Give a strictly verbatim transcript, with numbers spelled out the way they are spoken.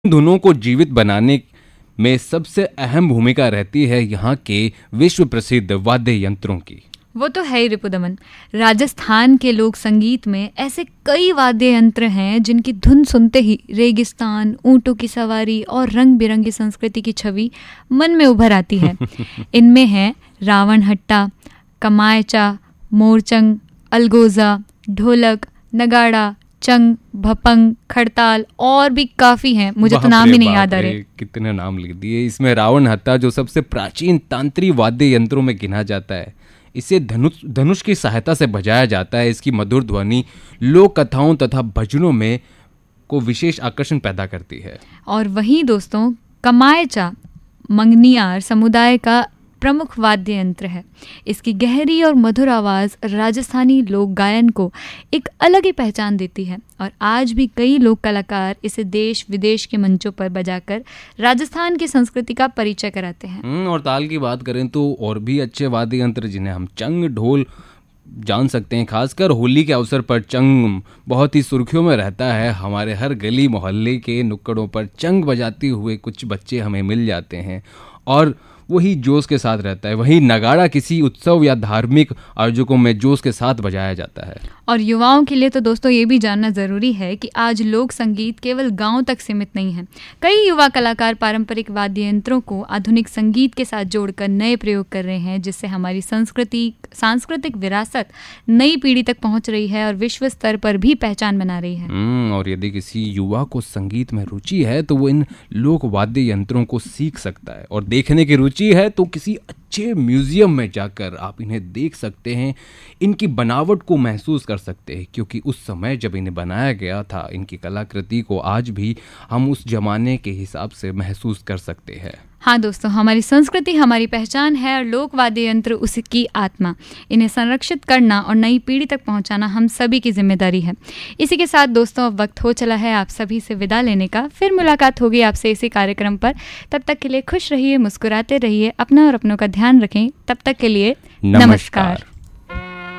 धुनों को जीवित बनाने में सबसे अहम भूमिका रहती है यहाँ के विश्व प्रसिद्ध वाद्य यंत्रों की। वो तो है ही रिपुदमन। राजस्थान के लोक संगीत में ऐसे कई वाद्य यंत्र हैं जिनकी धुन सुनते ही रेगिस्तान, ऊंटों की सवारी और रंग बिरंगी संस्कृति की छवि मन में उभर आती है। इनमें है रावण हट्टा, कमायचा, मोरचंग, अलगोजा, ढोलक, नगाड़ा, चंग, भपंग, खड़ताल और भी काफी हैं, मुझे तो नाम ही नहीं याद आ रहे। कितने नाम लिख दिए। इसमें रावण हत्था जो सबसे प्राचीन तांत्रिक वाद्य यंत्रों में गिना जाता है, इसे धनुष धनुष की सहायता से बजाया जाता है। इसकी मधुर ध्वनि लोक कथाओं तथा भजनों में को विशेष आकर्षण पैदा करती है। और वहीं दोस्तों कमायचा मंगनियार समुदाय का प्रमुख वाद्य यंत्र है। इसकी गहरी और मधुर आवाज़ राजस्थानी लोक गायन को एक अलग ही पहचान देती है और आज भी कई लोक कलाकार इसे देश विदेश के मंचों पर बजाकर राजस्थान की संस्कृति का परिचय कराते हैं। और ताल की बात करें तो और भी अच्छे वाद्य यंत्र जिन्हें हम चंग, ढोल जान सकते हैं। खासकर होली के अवसर पर चंग बहुत ही सुर्खियों में रहता है। हमारे हर गली मोहल्ले के नुक्कड़ों पर चंग बजाते हुए कुछ बच्चे हमें मिल जाते हैं और वही जोश के साथ रहता है। वही नगाड़ा किसी उत्सव या धार्मिक आयोजकों में जोश के साथ बजाया जाता है। और युवाओं के लिए तो दोस्तों ये भी जानना ज़रूरी है कि आज लोक संगीत केवल गांव तक सीमित नहीं है। कई युवा कलाकार पारंपरिक वाद्य यंत्रों को आधुनिक संगीत के साथ जोड़कर नए प्रयोग कर रहे हैं, जिससे हमारी संस्कृति सांस्कृतिक विरासत नई पीढ़ी तक पहुंच रही है और विश्व स्तर पर भी पहचान बना रही है। और यदि किसी युवा को संगीत में रुचि है तो वो इन लोक वाद्य यंत्रों को सीख सकता है, और देखने की रुचि है तो किसी अच्छे म्यूजियम में जाकर आप इन्हें देख सकते हैं, इनकी बनावट को महसूस कर सकते हैं, क्योंकि उस समय जब इन्हें बनाया गया था इनकी कलाकृति को आज भी हम उस जमाने के हिसाब से महसूस कर सकते हैं। हाँ दोस्तों, हमारी संस्कृति हमारी पहचान है और लोक वाद्य यंत्र उसकी आत्मा। इन्हें संरक्षित करना और नई पीढ़ी तक पहुंचाना हम सभी की जिम्मेदारी है। इसी के साथ दोस्तों अब वक्त हो चला है आप सभी से विदा लेने का। फिर मुलाकात होगी आपसे इसी कार्यक्रम पर। तब तक के लिए खुश रहिए, मुस्कुराते रहिए, अपना और अपनों का ध्यान रखें। तब तक के लिए नमस्कार, नमस्कार।